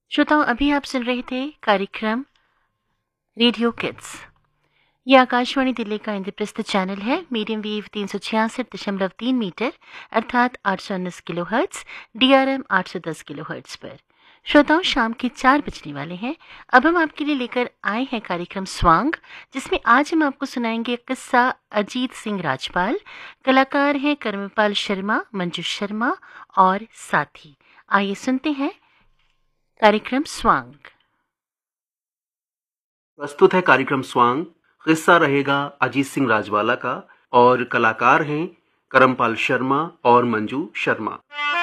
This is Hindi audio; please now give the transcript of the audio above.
श्रोताओं, अभी आप सुन रहे थे कार्यक्रम रेडियो किड्स। ये आकाशवाणी दिल्ली का इंद्रप्रस्थ चैनल है। मीडियम वेव 366.3 मीटर अर्थात 819 किलोहर्ट्ज, DRM 810 किलोहर्ट्ज पर। श्रोताओं, शाम के 4 बजने वाले हैं। अब हम आपके लिए लेकर आए हैं कार्यक्रम स्वांग, जिसमें आज हम आपको सुनाएंगे किस्सा अजीत सिंह राजपाल। कलाकार हैं कर्मपाल शर्मा, मंजू शर्मा और साथी। आइए सुनते हैं कार्यक्रम स्वांग। प्रस्तुत है कार्यक्रम स्वांग। किस्सा रहेगा अजीत सिंह राजवाला का और कलाकार हैं करमपाल शर्मा और मंजू शर्मा।